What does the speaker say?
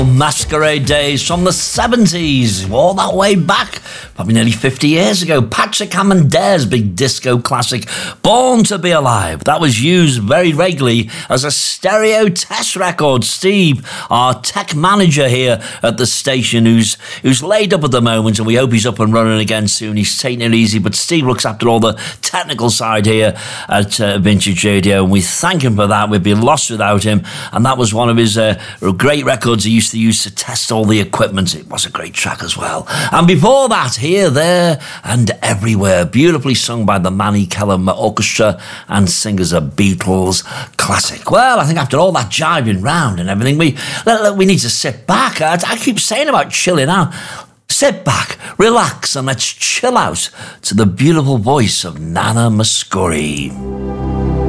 Masquerade days from the 70s, all that way back, probably nearly 50 years ago. Patrick Hammond's big disco classic, Born to Be Alive. That was used very regularly as a stereo test record. Steve, our tech manager here at the station, who's laid up at the moment, and we hope he's up and running again soon. He's taking it easy, but Steve looks after all the technical side here at Vintage Radio, and we thank him for that. We'd be lost without him, and that was one of his great records he used to use to test all the equipment. It was a great track as well. And before that, Here, There and Everywhere, beautifully sung by the Manny Kellum Orchestra and singers of Beatles classic. Well, I think after all that jiving round and everything, we need to sit back. I keep saying about chilling out. Sit back, relax, and let's chill out to the beautiful voice of Nana Mouskouri.